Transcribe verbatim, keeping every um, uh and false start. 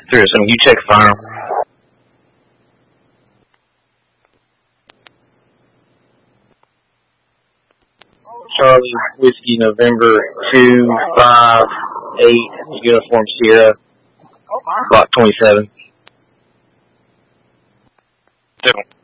three oh seven, you check fire. Charlie, Whiskey, November, two, five, eight, Uniform Sierra, block twenty-seven. Different.